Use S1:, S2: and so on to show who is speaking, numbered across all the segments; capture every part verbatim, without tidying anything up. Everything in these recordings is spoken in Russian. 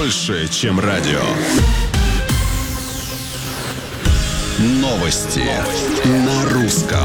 S1: больше, чем радио. Новости на русском.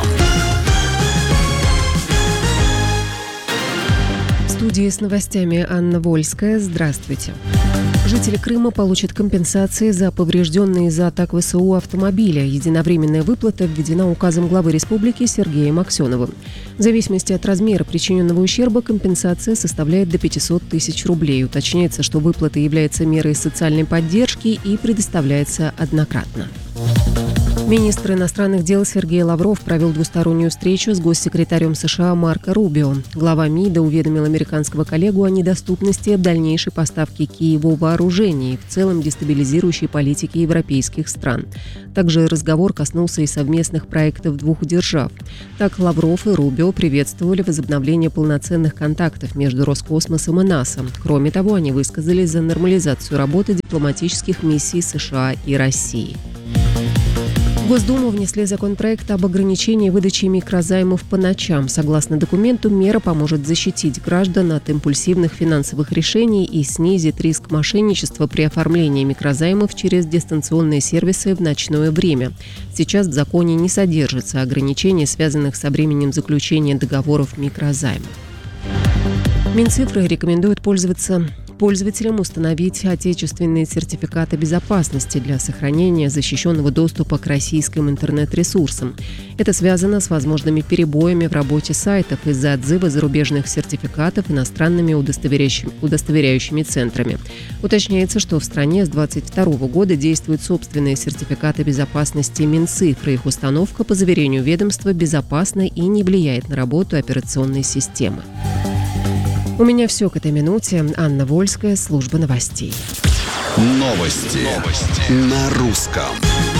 S2: В студии с новостями Анна Вольская. Здравствуйте. Жители Крыма получат компенсации за поврежденные из-за атак ВСУ автомобиля. Единовременная выплата введена указом главы республики Сергеем Аксеновым. В зависимости от размера причиненного ущерба компенсация составляет до пятьсот тысяч рублей. Уточняется, что выплата является мерой социальной поддержки и предоставляется однократно. Министр иностранных дел Сергей Лавров провел двустороннюю встречу с госсекретарем США Марко Рубио. Глава МИДа уведомил американского коллегу о недоступности дальнейшей поставки Киеву вооружений и в целом дестабилизирующей политики европейских стран. Также разговор коснулся и совместных проектов двух держав. Так Лавров и Рубио приветствовали возобновление полноценных контактов между Роскосмосом и НАСА. Кроме того, они высказались за нормализацию работы дипломатических миссий США и России. В Госдуму внесли законопроект об ограничении выдачи микрозаймов по ночам. Согласно документу, мера поможет защитить граждан от импульсивных финансовых решений и снизит риск мошенничества при оформлении микрозаймов через дистанционные сервисы в ночное время. Сейчас в законе не содержится ограничений, связанных со временем заключения договоров микрозаймов. Минцифры рекомендует пользоваться пользователям установить отечественные сертификаты безопасности для сохранения защищенного доступа к российским интернет-ресурсам. Это связано с возможными перебоями в работе сайтов из-за отзыва зарубежных сертификатов иностранными удостоверяющими, удостоверяющими центрами. Уточняется, что в стране с две тысячи двадцать второго года действуют собственные сертификаты безопасности Минцифры. Их установка, по заверению ведомства, безопасна и не влияет на работу операционной системы. У меня все к этой минуте. Анна Вольская, служба новостей.
S1: Новости, Новости. На русском.